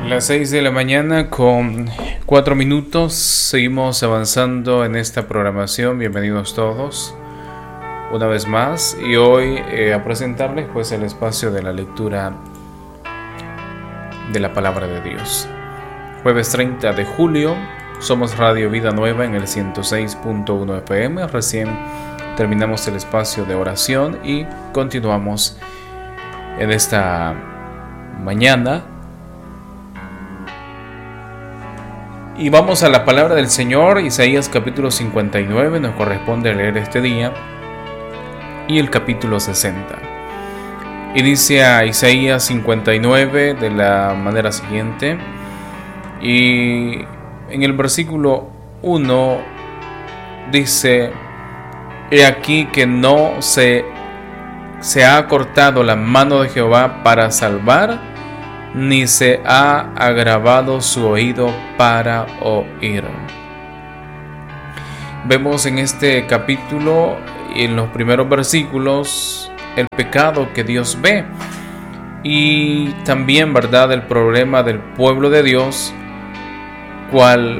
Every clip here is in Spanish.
Las 6 de la mañana con 4 minutos. Seguimos avanzando en esta programación. Bienvenidos todos una vez más. Y hoy a presentarles pues el espacio de la lectura de la Palabra de Dios. Jueves 30 de julio. Somos Radio Vida Nueva en el 106.1 FM. Recién terminamos el espacio de oración y continuamos en esta mañana. Y vamos a la palabra del Señor. Isaías capítulo 59 nos corresponde leer este día, y el capítulo 60. Y dice a Isaías 59 de la manera siguiente. Y en el versículo 1 dice: He aquí que no se ha cortado la mano de Jehová para salvar, ni se ha agravado su oído para oír. Vemos en este capítulo y en los primeros versículos el pecado que Dios ve, y también, ¿verdad?, el problema del pueblo de Dios, cual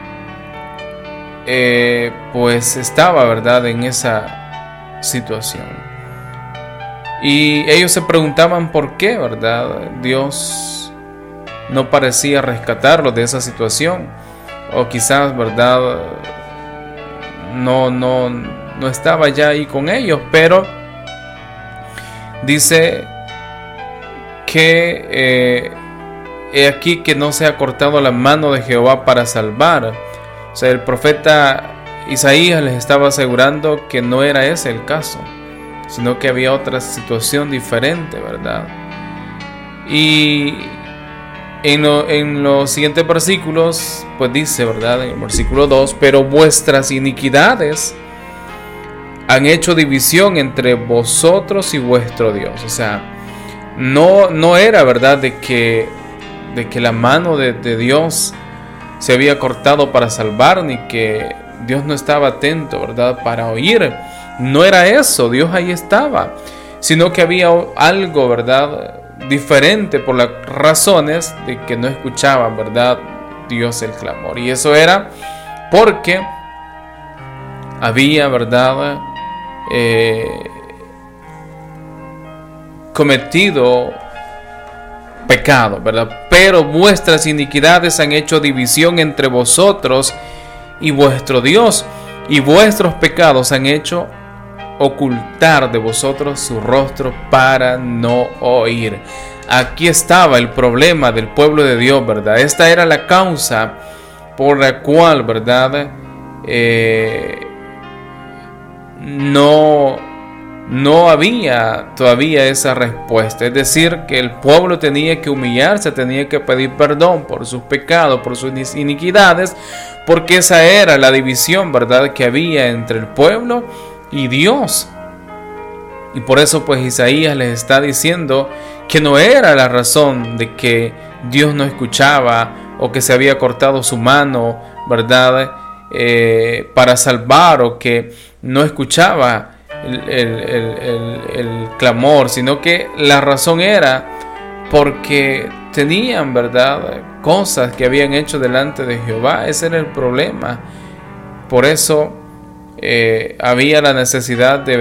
pues estaba, ¿verdad?, en esa situación. Y ellos se preguntaban por qué, ¿verdad?, Dios no parecía rescatarlos de esa situación, o quizás, ¿verdad?, no estaba ya ahí con ellos. Pero dice que he aquí que no se ha cortado la mano de Jehová para salvar. O sea, el profeta Isaías les estaba asegurando que no era ese el caso, sino que había otra situación diferente, ¿verdad? Y en los siguientes versículos, pues dice, ¿verdad?, en el versículo 2: Pero vuestras iniquidades han hecho división entre vosotros y vuestro Dios. O sea, no era, ¿verdad?, de que la mano de Dios se había cortado para salvar, ni que Dios no estaba atento, ¿verdad?, para oír. No era eso, Dios ahí estaba, sino que había algo, ¿verdad?, diferente, por las razones de que no escuchaba, ¿verdad?, Dios el clamor. Y eso era porque había, ¿verdad?, cometido pecado, ¿verdad? Pero vuestras iniquidades han hecho división entre vosotros y vuestro Dios, y vuestros pecados han hecho ocultar de vosotros su rostro para no oír. Aquí estaba el problema del pueblo de Dios, ¿verdad? Esta era la causa por la cual, ¿verdad?, no había todavía esa respuesta. Es decir, que el pueblo tenía que humillarse, tenía que pedir perdón por sus pecados, por sus iniquidades, porque esa era la división, ¿verdad?, que había entre el pueblo y Dios. Y por eso pues Isaías les está diciendo que no era la razón de que Dios no escuchaba, o que se había cortado su mano, ¿verdad?, para salvar, o que no escuchaba el clamor, sino que la razón era porque tenían, ¿verdad?, cosas que habían hecho delante de Jehová. Ese era el problema. Por eso había la necesidad de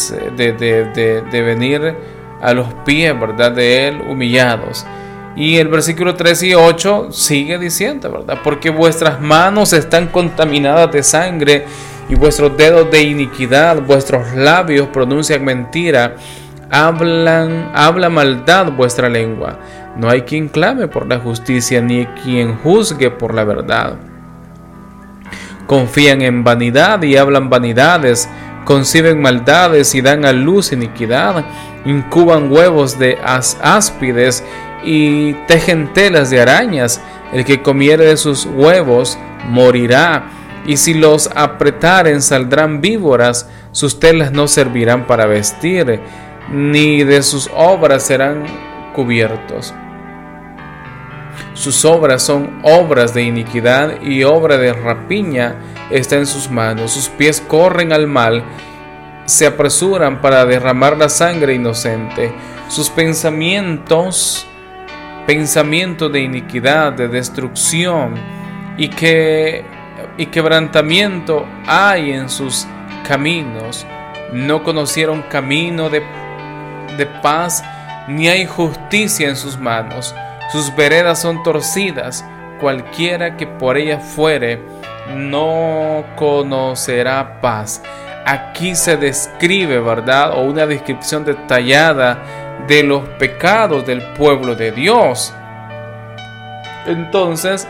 venir a los pies, ¿verdad?, de Él, humillados. Y el versículo 3 y 8 sigue diciendo, ¿verdad?: Porque vuestras manos están contaminadas de sangre, y vuestros dedos de iniquidad, vuestros labios pronuncian mentira, habla maldad vuestra lengua. No hay quien clame por la justicia, ni quien juzgue por la verdad. Confían en vanidad y hablan vanidades, conciben maldades y dan a luz iniquidad, incuban huevos de áspides y tejen telas de arañas. El que comiere de sus huevos morirá, y si los apretaren saldrán víboras. Sus telas no servirán para vestir, ni de sus obras serán cubiertos. Sus obras son obras de iniquidad, y obra de rapiña está en sus manos. Sus pies corren al mal, se apresuran para derramar la sangre inocente. Sus pensamientos pensamiento de iniquidad, de destrucción, y quebrantamiento hay en sus caminos. No conocieron camino de paz, ni hay justicia en sus manos. Sus veredas son torcidas, cualquiera que por ellas fuere no conocerá paz. Aquí se describe, ¿verdad?, o una descripción detallada de los pecados del pueblo de Dios. Entonces,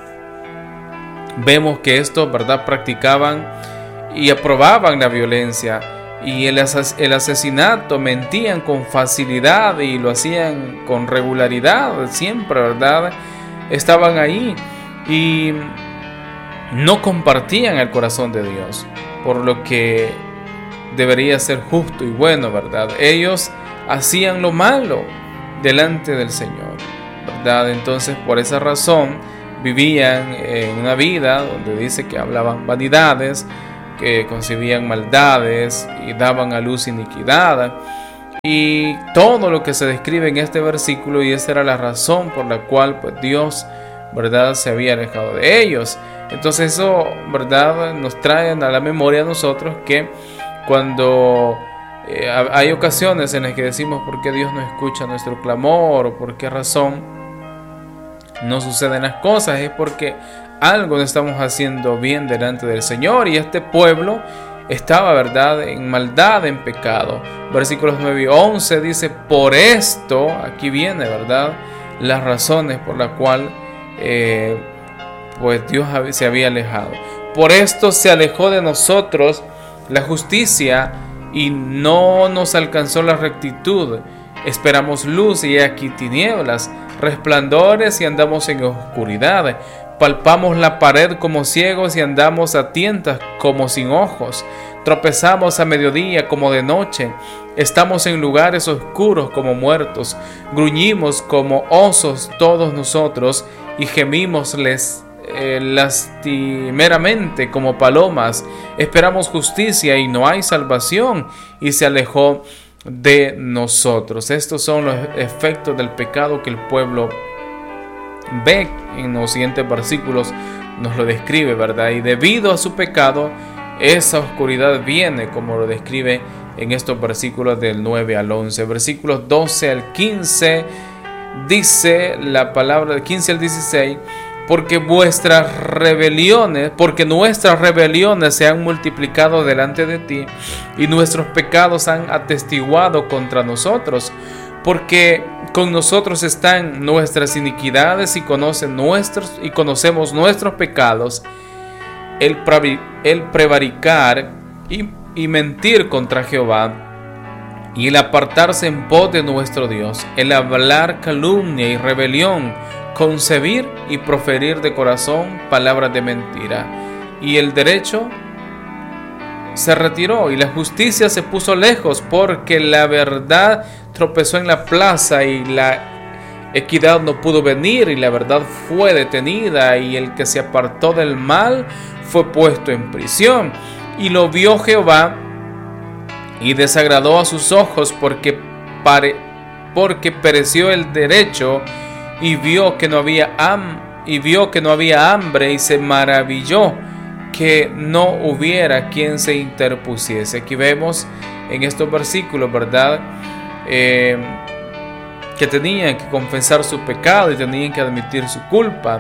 vemos que estos, ¿verdad?, practicaban y aprobaban la violencia y el asesinato, mentían con facilidad y lo hacían con regularidad, siempre, ¿verdad? Estaban ahí y no compartían el corazón de Dios, por lo que debería ser justo y bueno, ¿verdad? Ellos hacían lo malo delante del Señor, ¿verdad? Entonces, por esa razón, vivían en una vida donde dice que hablaban vanidades, que concebían maldades y daban a luz iniquidad. Y todo lo que se describe en este versículo, y esa era la razón por la cual pues Dios, ¿verdad?, se había alejado de ellos. Entonces eso, ¿verdad?, nos trae a la memoria a nosotros que cuando hay ocasiones en las que decimos ¿por qué Dios no escucha nuestro clamor? ¿O por qué razón no suceden las cosas? Es porque algo no estamos haciendo bien delante del Señor, y este pueblo estaba, ¿verdad?, en maldad, en pecado. Versículos 9 y 11 dice: por esto, aquí viene, ¿verdad?, las razones por las cuales pues Dios se había alejado. Por esto se alejó de nosotros la justicia y no nos alcanzó la rectitud. Esperamos luz y aquí tinieblas, resplandores y andamos en oscuridad. Palpamos la pared como ciegos y andamos a tientas como sin ojos. Tropezamos a mediodía como de noche. Estamos en lugares oscuros como muertos. Gruñimos como osos todos nosotros y gemimos lastimeramente como palomas. Esperamos justicia y no hay salvación, y se alejó de nosotros. Estos son los efectos del pecado que el pueblo ve. En los siguientes versículos nos lo describe, ¿verdad? Y debido a su pecado, esa oscuridad viene, como lo describe en estos versículos del 9 al 11. Versículos 12 al 15 dice la palabra, del 15 al 16: porque nuestras rebeliones se han multiplicado delante de ti, y nuestros pecados han atestiguado contra nosotros. Porque con nosotros están nuestras iniquidades y conocemos nuestros pecados, el prevaricar y mentir contra Jehová, y el apartarse en pos de nuestro Dios, el hablar calumnia y rebelión, concebir y proferir de corazón palabras de mentira. Y el derecho se retiró y la justicia se puso lejos, porque la verdad tropezó en la plaza y la equidad no pudo venir, y la verdad fue detenida, y el que se apartó del mal fue puesto en prisión. Y lo vio Jehová y desagradó a sus ojos, porque pereció el derecho, y vio que no había hambre, y se maravilló que no hubiera quien se interpusiese. Aquí vemos en estos versículos, ¿verdad?, que tenían que confesar su pecado y tenían que admitir su culpa.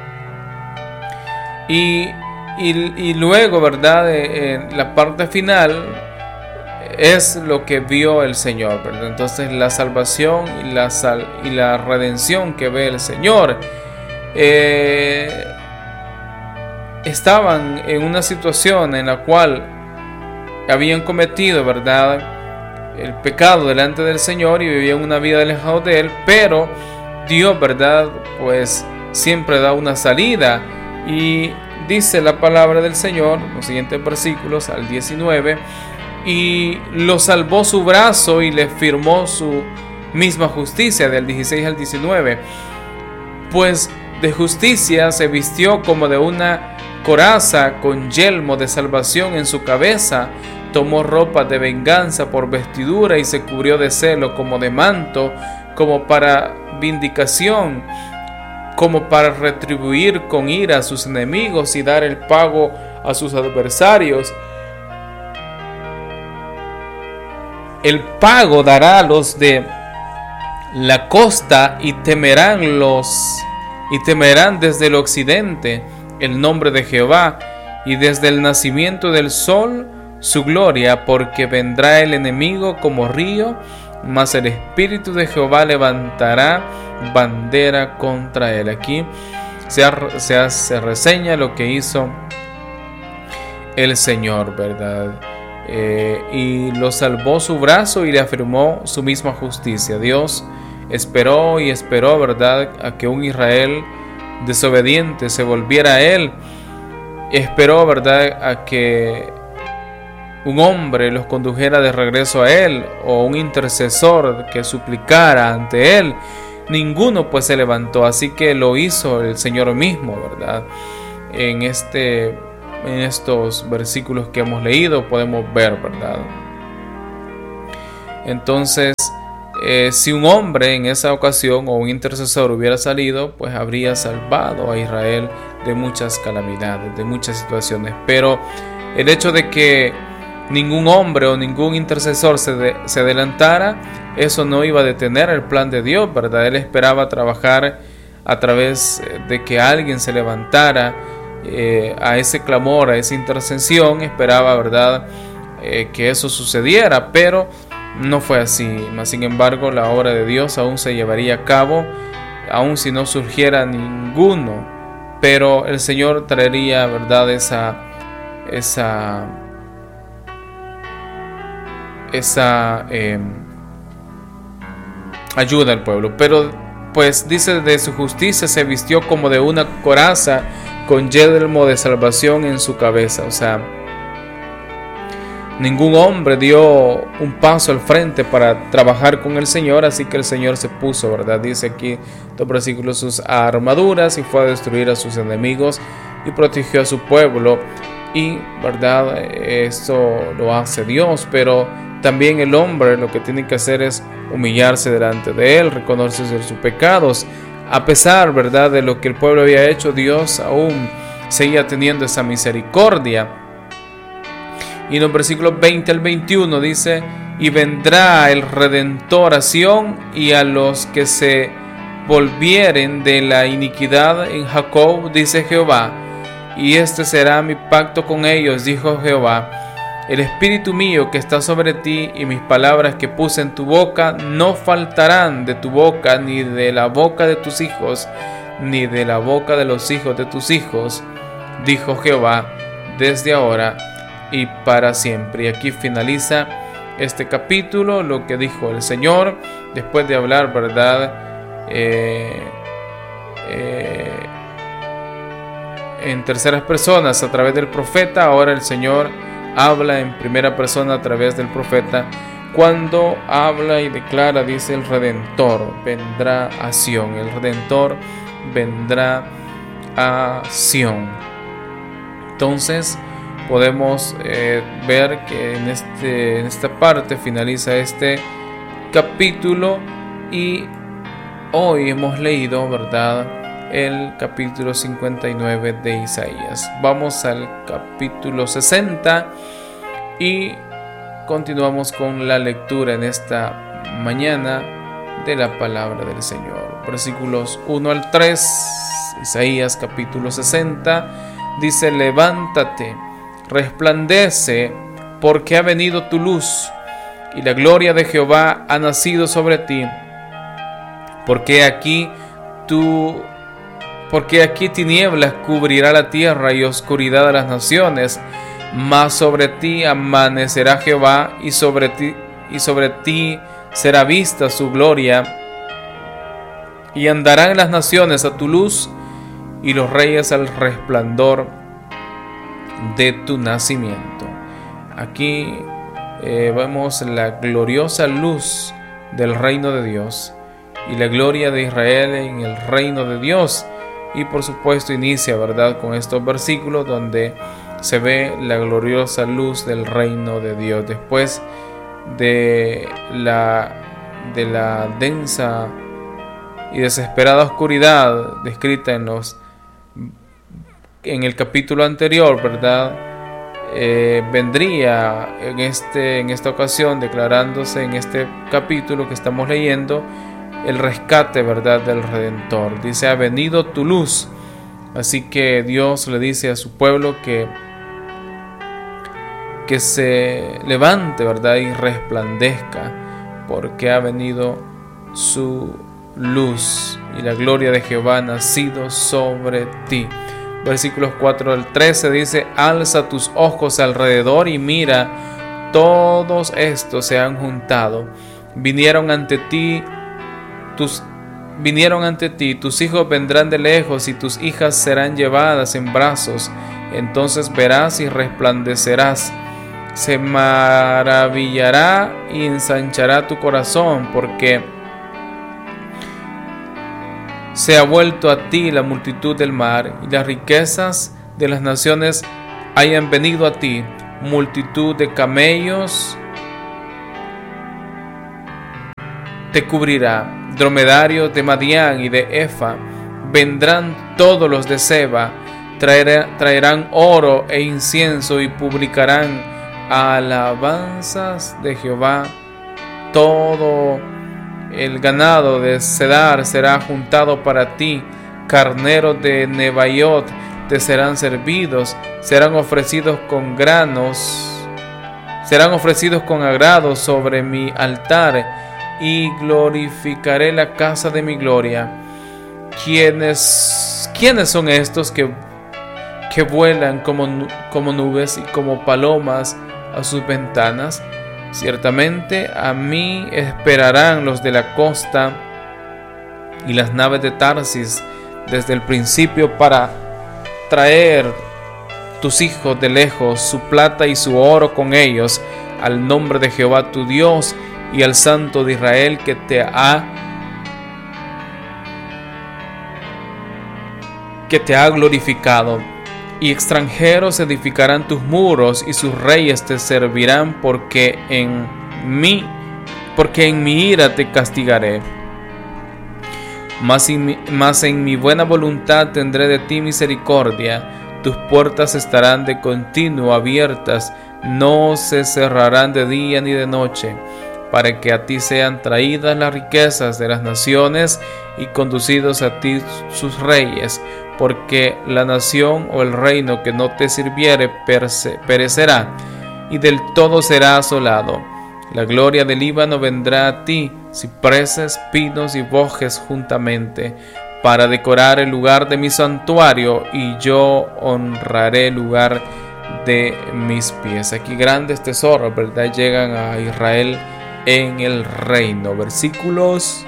Y luego, ¿verdad?, en la parte final es lo que vio el Señor, ¿verdad? Entonces la salvación y la redención que ve el Señor, estaban en una situación en la cual habían cometido, ¿verdad?, el pecado delante del Señor y vivían una vida alejada de Él, pero Dios, ¿verdad?, pues siempre da una salida. Y dice la palabra del Señor, los siguientes versículos al 19: y lo salvó su brazo y le firmó su misma justicia, del 16 al 19. Pues de justicia se vistió como de una coraza, con yelmo de salvación en su cabeza. Tomó ropa de venganza por vestidura y se cubrió de celo como de manto. como para vindicación, como para retribuir con ira a sus enemigos y dar el pago a sus adversarios. El pago dará a los de la costa y temerán desde el occidente el nombre de Jehová, y desde el nacimiento del sol su gloria, porque vendrá el enemigo como río, mas el Espíritu de Jehová levantará bandera contra él. Aquí se reseña lo que hizo el Señor, ¿verdad? Y lo salvó su brazo y le afirmó su misma justicia. Dios esperó y esperó, ¿verdad?, a que un Israel desobediente se volviera a él. Esperó, ¿verdad?, a que un hombre los condujera de regreso a él, o un intercesor que suplicara ante él. Ninguno pues se levantó, así que lo hizo el Señor mismo, ¿verdad? En estos versículos que hemos leído podemos ver, ¿verdad? Entonces, si un hombre en esa ocasión o un intercesor hubiera salido, pues habría salvado a Israel de muchas calamidades, de muchas situaciones. Pero el hecho de que ningún hombre o ningún intercesor se adelantara, eso no iba a detener el plan de Dios, ¿verdad? Él esperaba trabajar a través de que alguien se levantara a ese clamor, a esa intercesión. Esperaba, ¿verdad?, que eso sucediera, pero no fue así. Mas sin embargo, la obra de Dios aún se llevaría a cabo, aun si no surgiera ninguno, pero el Señor traería, ¿verdad?, esa ayuda al pueblo. Pero pues dice, de su justicia se vistió como de una coraza, con yelmo de salvación en su cabeza. O sea, ningún hombre dio un paso al frente para trabajar con el Señor, así que el Señor se puso, ¿verdad? Dice aquí estos versículos, sus armaduras, y fue a destruir a sus enemigos y protegió a su pueblo. Y, ¿verdad?, esto lo hace Dios, pero también el hombre lo que tiene que hacer es humillarse delante de él, reconocer sus pecados. A pesar, ¿verdad?, de lo que el pueblo había hecho, Dios aún seguía teniendo esa misericordia. Y en los versículos 20 al 21 dice: y vendrá el Redentor a Sión, y a los que se volvieren de la iniquidad en Jacob, dice Jehová. Y este será mi pacto con ellos, dijo Jehová. El espíritu mío que está sobre ti, y mis palabras que puse en tu boca no faltarán de tu boca, ni de la boca de tus hijos, ni de la boca de los hijos de tus hijos, dijo Jehová, desde ahora y para siempre. Y aquí finaliza este capítulo, lo que dijo el Señor, después de hablar, ¿verdad?, en terceras personas a través del profeta. Ahora el Señor habla en primera persona a través del profeta. Cuando habla y declara, dice: el Redentor vendrá a Sión. El Redentor vendrá a Sión. Entonces podemos ver que en esta parte finaliza este capítulo, y hoy hemos leído, ¿verdad?, el capítulo 59 de Isaías. Vamos al capítulo 60 y continuamos con la lectura en esta mañana de la palabra del Señor. Versículos 1 al 3, Isaías capítulo 60, dice: levántate, resplandece, porque ha venido tu luz, y la gloria de Jehová ha nacido sobre ti. Porque aquí tinieblas cubrirá la tierra y oscuridad a las naciones, mas sobre ti amanecerá Jehová, y sobre ti será vista su gloria. Y andarán las naciones a tu luz, y los reyes al resplandor de tu nacimiento. Aquí vemos la gloriosa luz del reino de Dios y la gloria de Israel en el reino de Dios. Y por supuesto inicia, ¿verdad?, con estos versículos donde se ve la gloriosa luz del reino de Dios. Después de la de la densa y desesperada oscuridad descrita en el capítulo anterior, ¿verdad? Vendría en esta ocasión, declarándose en este capítulo que estamos leyendo, el rescate, ¿verdad?, del Redentor. Dice: ha venido tu luz. Así que Dios le dice a su pueblo que se levante, ¿verdad?, y resplandezca, porque ha venido su luz y la gloria de Jehová ha nacido sobre ti. Versículos 4 al 13 dice: alza tus ojos alrededor y mira, todos estos se han juntado, vinieron ante ti, tus hijos vendrán de lejos y tus hijas serán llevadas en brazos. Entonces verás y resplandecerás, se maravillará y ensanchará tu corazón, porque se ha vuelto a ti la multitud del mar, y las riquezas de las naciones hayan venido a ti. Multitud de camellos te cubrirá, dromedarios de Madián y de Efa. Vendrán todos los de Seba, traerán oro e incienso y publicarán alabanzas de Jehová. Todo el ganado de Cedar será juntado para ti, carneros de Nebaiot te serán servidos, serán ofrecidos con agrado sobre mi altar, y glorificaré la casa de mi gloria. ¿Quiénes son estos que vuelan como nubes y como palomas a sus ventanas? Ciertamente a mí esperarán los de la costa y las naves de Tarsis desde el principio, para traer tus hijos de lejos, su plata y su oro con ellos, al nombre de Jehová tu Dios y al Santo de Israel que te ha glorificado. Y extranjeros edificarán tus muros y sus reyes te servirán, porque en mi ira te castigaré. Mas en mi buena voluntad tendré de ti misericordia. Tus puertas estarán de continuo abiertas, no se cerrarán de día ni de noche, para que a ti sean traídas las riquezas de las naciones y conducidos a ti sus reyes, porque la nación o el reino que no te sirviere perecerá, y del todo será asolado. La gloria del Líbano vendrá a ti, cipreses, pinos y bojes juntamente, para decorar el lugar de mi santuario, y yo honraré el lugar de mis pies. Aquí grandes tesoros, ¿verdad?, llegan a Israel en el reino. Versículos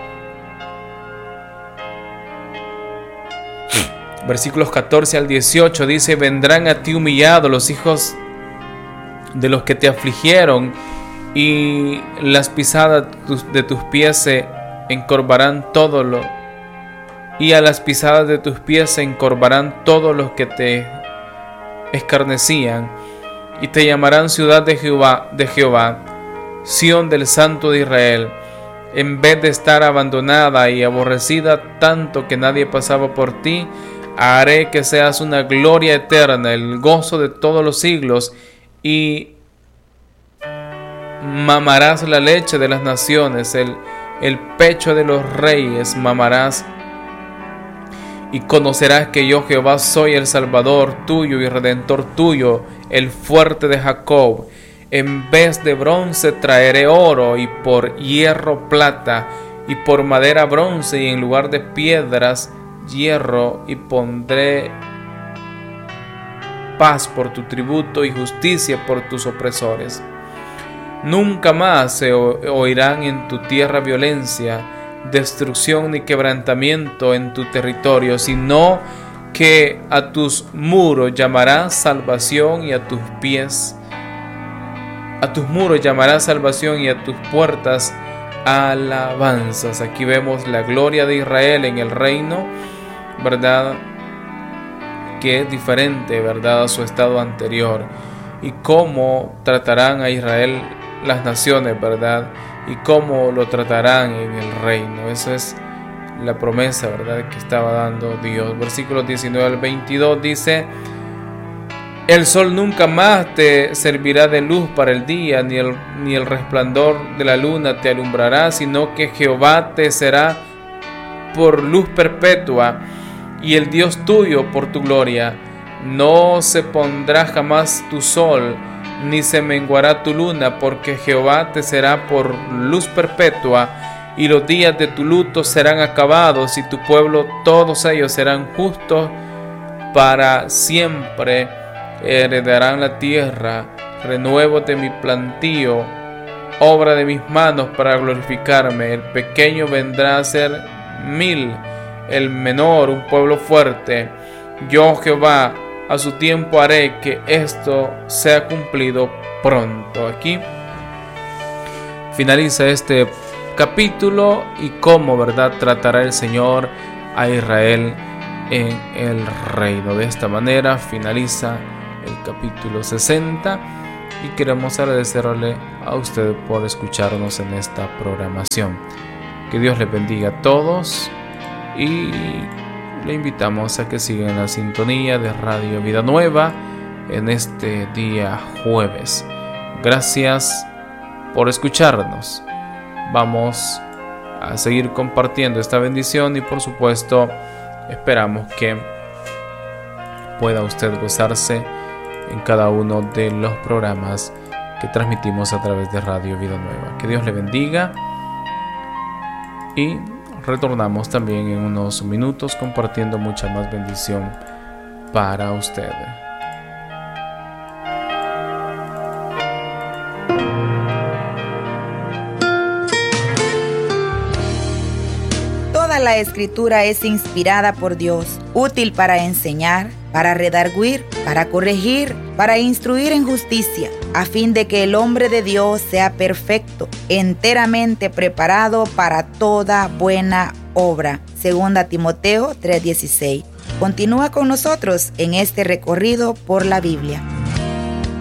14 al 18 dice: vendrán a ti humillados los hijos de los que te afligieron, y las pisadas de tus pies se encorvarán y a las pisadas de tus pies se encorvarán todos los que te escarnecían, y te llamarán ciudad de Jehová, Sión del Santo de Israel. En vez de estar abandonada y aborrecida tanto que nadie pasaba por ti, haré que seas una gloria eterna, el gozo de todos los siglos, y mamarás la leche de las naciones, el pecho de los reyes mamarás, y conocerás que yo Jehová soy el Salvador tuyo y Redentor tuyo, el fuerte de Jacob. En vez de bronce traeré oro, y por hierro plata, y por madera bronce, y en lugar de piedras hierro, y pondré paz por tu tributo y justicia por tus opresores. Nunca más se oirán en tu tierra violencia, destrucción ni quebrantamiento en tu territorio, sino que a tus muros llamarás salvación y a tus muros llamarás salvación y a tus puertas alabanzas. Aquí vemos la gloria de Israel en el reino, ¿verdad?, que es diferente, ¿verdad?, a su estado anterior, y cómo tratarán a Israel las naciones, ¿verdad? Y cómo lo tratarán en el reino. Esa es la promesa, ¿verdad?, que estaba dando Dios. Versículos 19 al 22 dice: el sol nunca más te servirá de luz para el día, ni el resplandor de la luna te alumbrará, sino que Jehová te será por luz perpetua, y el Dios tuyo por tu gloria. No se pondrá jamás tu sol, ni se menguará tu luna, porque Jehová te será por luz perpetua, y los días de tu luto serán acabados, y tu pueblo todos ellos serán justos para siempre. Heredarán la tierra, renuevo de mi plantío, obra de mis manos para glorificarme. El pequeño vendrá a ser 1000, el menor un pueblo fuerte. Yo, Jehová, a su tiempo haré que esto sea cumplido pronto. Aquí finaliza este capítulo y cómo, ¿verdad?, tratará el Señor a Israel en el reino. De esta manera finaliza el capítulo 60 y queremos agradecerle a usted por escucharnos en esta programación. Que Dios les bendiga a todos y le invitamos a que sigan en la sintonía de Radio Vida Nueva en este día jueves. Gracias por escucharnos. Vamos a seguir compartiendo esta bendición y por supuesto esperamos que pueda usted gozarse en cada uno de los programas que transmitimos a través de Radio Vida Nueva. Que Dios le bendiga y retornamos también en unos minutos compartiendo mucha más bendición para usted. Toda la Escritura es inspirada por Dios, útil para enseñar, para redarguir, para corregir, para instruir en justicia, a fin de que el hombre de Dios sea perfecto, enteramente preparado para toda buena obra. 2 Timoteo 3:16. Continúa con nosotros en este recorrido por la Biblia.